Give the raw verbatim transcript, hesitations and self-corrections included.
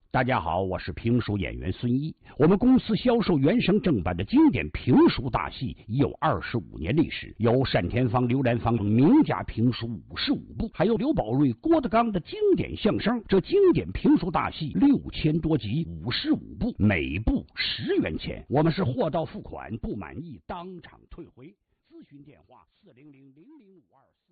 大家好，我是评书演员孙一。我们公司销售原声正版的经典评书大戏已有二十五年历史，有单田芳、刘兰芳等名家评书五十五部，还有刘宝瑞、郭德纲的经典相声。这经典评书大戏六千多集，五十五部，每部十元钱。我们是货到付款，不满意当场退回。咨询电话：四零零零零五二四。